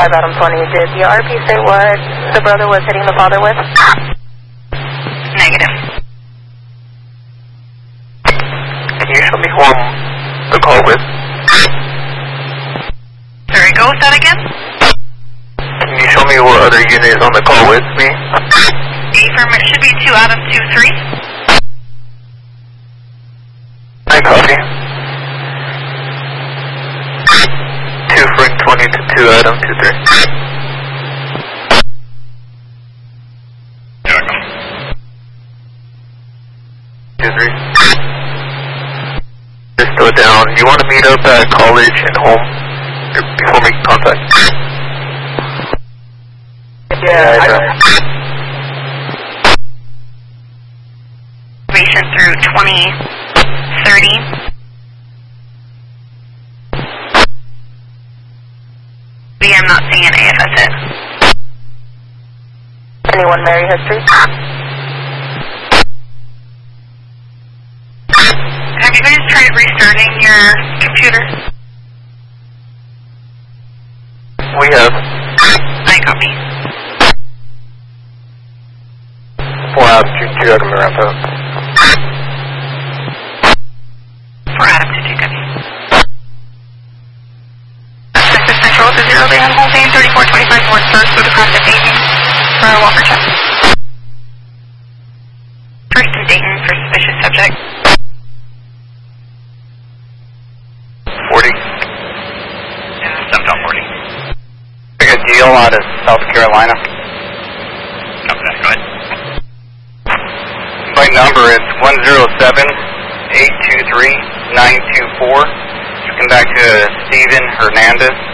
Adam 20. Did the RP say what the brother was hitting the father with? Negative. Can you show me who I'm the call with? Sorry, go with that again? Can you show me what other unit is on the call with me? Affirm, it should be 2 Adam 2-3. I copy. 2 Frank 20 to 2 Adam 2-3. Just still down. You want to meet up at college and home before making contact? Yeah, I know. Information through 2030. I'm not seeing an AFS hit. Anyone marry history? Have you guys tried restarting your computer? We have. I copy. 4 Adam 2-2, I can wrap up. 4 Adam 2-2, copy. Access control to 0 day on whole day, 3425 north first with a cross at Dayton for a Walker check. First in Dayton for suspicious subject. 40. Stumped on 40. Take a deal out of South Carolina. Copy that, go ahead. My number is 107-823-924. You come back to Steven Hernandez.